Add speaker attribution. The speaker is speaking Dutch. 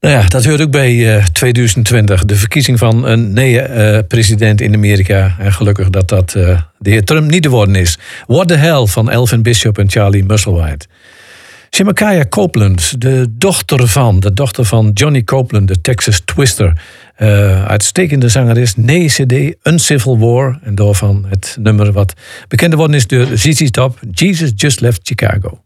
Speaker 1: Nou ja, dat hoort ook bij 2020. De verkiezing van een nieuwe president in Amerika. En gelukkig dat de heer Trump niet te worden is. What the Hell van Elvin Bishop en Charlie Musselwhite. Shemakaya Copeland, de dochter van Johnny Copeland, de Texas Twister. Uitstekende zangeres, nee CD, Uncivil War. En daarvan het nummer wat bekend geworden is door ZZ Top, Jesus Just Left Chicago.